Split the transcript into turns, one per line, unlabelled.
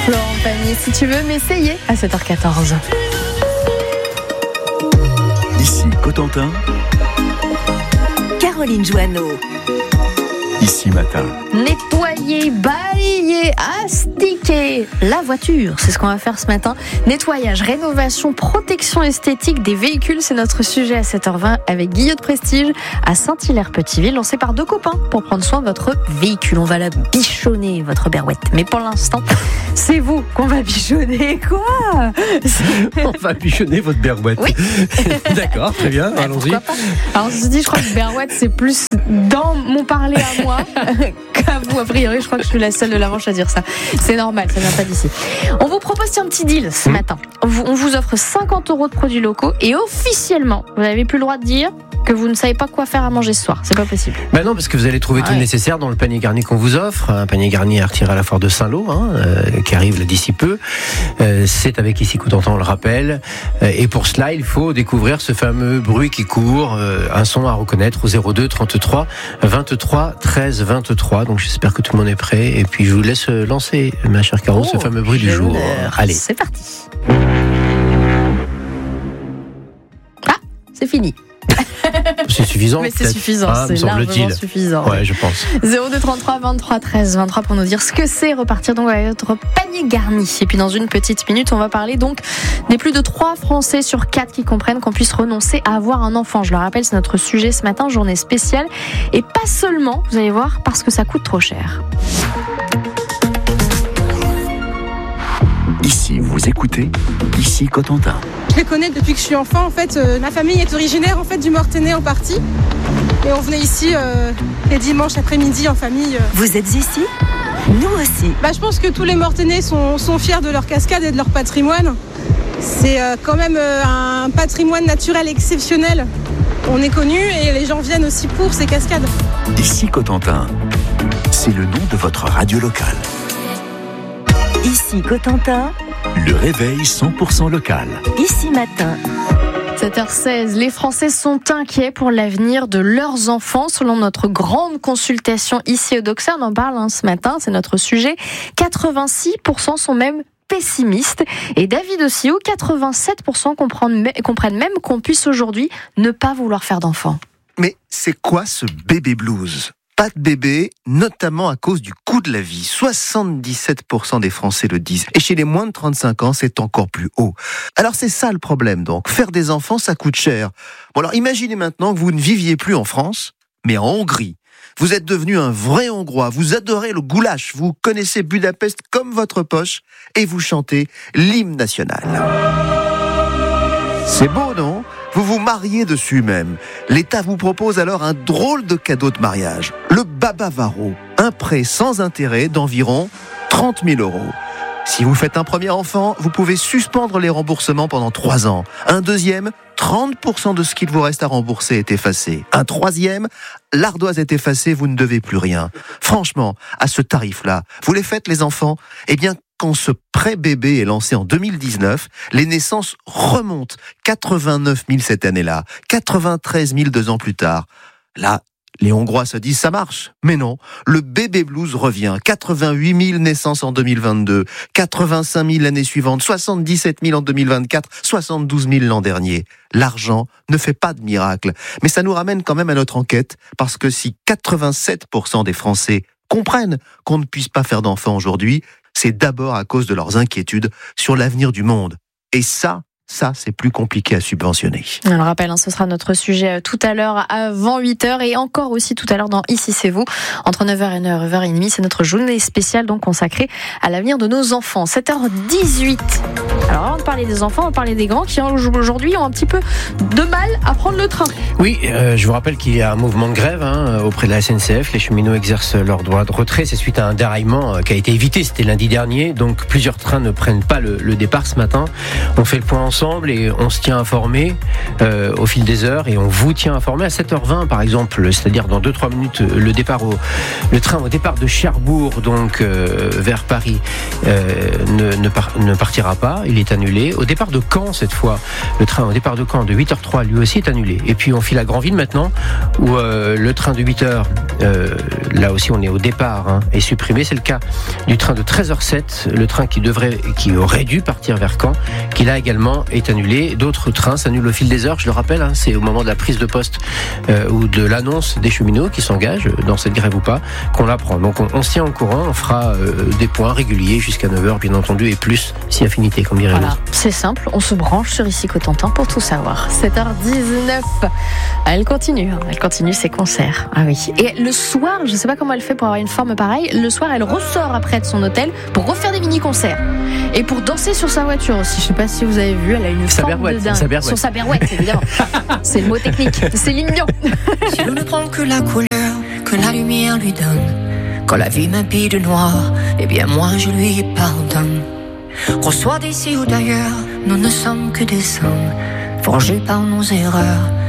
Florent Pagny, si tu veux m'essayer à 7h14.
Ici Cotentin,
Caroline Joanneau.
Ici Matin.
Nettoyer, balayer, astiquer la voiture, c'est ce qu'on va faire ce matin. Nettoyage, rénovation, protection esthétique des véhicules, c'est notre sujet à 7h20 avec Guillaume de Prestige à Saint-Hilaire-Petiteville, lancé par deux copains pour prendre soin de votre véhicule. On va la bichonner, votre berouette. Mais pour l'instant, c'est vous qu'on va bichonner. Quoi ?
On va bichonner votre berouette.
Oui.
D'accord, très bien, allons-y.
Alors, je dis, je crois que berouette, c'est plus dans mon parler à moi qu'à vous. A priori, je crois que je suis la seule de la Manche à dire ça. C'est normal, ça vient pas d'ici. On vous propose un petit deal ce matin. On vous offre 50 € de produits locaux et officiellement, vous n'avez plus le droit de dire que vous ne savez pas quoi faire à manger ce soir. C'est pas possible.
Ben non, parce que vous allez trouver tout le nécessaire dans le panier garni qu'on vous offre. Un panier garni à retirer à la foire de Saint-Lô, qui arrive là d'ici peu. C'est avec Ici Cotentin, on le rappelle. Et pour cela, il faut découvrir ce fameux bruit qui court, un son à reconnaître au 02 33 23 13 23. Donc j'espère que tout le monde est prêt. Et puis je vous laisse lancer, ma chère Caro, ce fameux bruit du jour.
Allez, c'est parti. Ah, c'est fini.
C'est suffisant.
Mais c'est suffisant, c'est largement suffisant.
Ouais, je pense.
02 33 23 13 23 pour nous dire ce que c'est, repartir donc avec notre panier garni. Et puis dans une petite minute, on va parler donc des plus de 3 Français sur 4 qui comprennent qu'on puisse renoncer à avoir un enfant. Je le rappelle, c'est notre sujet ce matin, journée spéciale. Et pas seulement, vous allez voir, parce que ça coûte trop cher.
Ici, vous écoutez Ici Cotentin.
Je les connais depuis que je suis enfant. En fait, ma famille est originaire du Mortainais en partie. Et on venait ici les dimanches après-midi en famille.
Vous êtes ici ? Nous aussi.
Je pense que tous les Mortainais sont fiers de leur cascade et de leur patrimoine. C'est quand même un patrimoine naturel exceptionnel. On est connu et les gens viennent aussi pour ces cascades.
Ici Cotentin, c'est le nom de votre radio locale.
Ici Cotentin,
le réveil 100% local.
Ici Matin.
7h16, les Français sont inquiets pour l'avenir de leurs enfants. Selon notre grande consultation ici au Doxa, on en parle ce matin, c'est notre sujet. 86% sont même pessimistes. Et David aussi, 87% comprennent même qu'on puisse aujourd'hui ne pas vouloir faire d'enfants.
Mais c'est quoi ce bébé blues ? Pas de bébé, notamment à cause du coût de la vie. 77% des Français le disent. Et chez les moins de 35 ans, c'est encore plus haut. Alors c'est ça le problème donc. Faire des enfants, ça coûte cher. Bon alors imaginez maintenant que vous ne viviez plus en France, mais en Hongrie. Vous êtes devenu un vrai Hongrois, vous adorez le goulash, vous connaissez Budapest comme votre poche, et vous chantez l'hymne national. C'est beau, non ? Vous vous mariez dessus même. L'État vous propose alors un drôle de cadeau de mariage. Le Babavaro, un prêt sans intérêt d'environ 30 000 €. Si vous faites un premier enfant, vous pouvez suspendre les remboursements pendant 3 ans. Un deuxième, 30% de ce qu'il vous reste à rembourser est effacé. Un troisième, l'ardoise est effacée, vous ne devez plus rien. Franchement, à ce tarif-là, vous les faites les enfants ? Eh bien, quand ce prêt bébé est lancé en 2019, les naissances remontent. 89 000 cette année-là, 93 000 2 ans plus tard. Là, les Hongrois se disent ça marche. Mais non, le bébé blues revient. 88 000 naissances en 2022, 85 000 l'année suivante, 77 000 en 2024, 72 000 l'an dernier. L'argent ne fait pas de miracle. Mais ça nous ramène quand même à notre enquête, parce que si 87% des Français comprennent qu'on ne puisse pas faire d'enfants aujourd'hui, c'est d'abord à cause de leurs inquiétudes sur l'avenir du monde. Et ça, c'est plus compliqué à subventionner.
On le rappelle, ce sera notre sujet tout à l'heure avant 8h et encore aussi tout à l'heure dans Ici c'est vous, entre 9h et 9h30. C'est notre journée spéciale donc consacrée à l'avenir de nos enfants. 7h18. Alors avant de parler des enfants, on va parler des grands qui aujourd'hui ont un petit peu de mal à prendre le train.
Oui, je vous rappelle qu'il y a un mouvement de grève auprès de la SNCF. Les cheminots exercent leur droit de retrait. C'est suite à un déraillement qui a été évité, c'était lundi dernier. Donc plusieurs trains ne prennent pas le départ ce matin. On fait le point ensemble ensemble et on se tient informé au fil des heures et on vous tient informé à 7h20 par exemple, c'est-à-dire dans 2-3 minutes le train au départ de Cherbourg donc vers Paris ne partira pas, il est annulé. Au départ de Caen cette fois, le train au départ de Caen de 8h03 lui aussi est annulé. Et puis on file à Granville maintenant où le train de 8h là aussi on est au départ est supprimé. C'est le cas du train de 13h07, le train qui aurait dû partir vers Caen, qui là également est annulé. D'autres trains s'annulent au fil des heures, je le rappelle, c'est au moment de la prise de poste ou de l'annonce des cheminots qui s'engagent dans cette grève ou pas, qu'on l'apprend. Donc on se tient au courant, on fera des points réguliers jusqu'à 9h bien entendu, et plus si affinité, comme dirait l'autre.
C'est simple, on se branche sur Ici Cotentin pour tout savoir. 7h19, elle continue ses concerts. Ah oui. Et le soir, je sais pas comment elle fait pour avoir une forme pareille, le soir elle ressort après de son hôtel pour refaire des mini-concerts. Et pour danser sur sa voiture aussi. Je sais pas si vous avez vu, elle a une forme de dingue. Sur sa berouette, évidemment. C'est le mot technique. C'est Lignon.
Si l'on ne prend que la couleur que la lumière lui donne, quand la vie m'habille de noir, eh bien moi je lui pardonne. Qu'on soit d'ici ou d'ailleurs, nous ne sommes que des hommes, forgés par nos erreurs.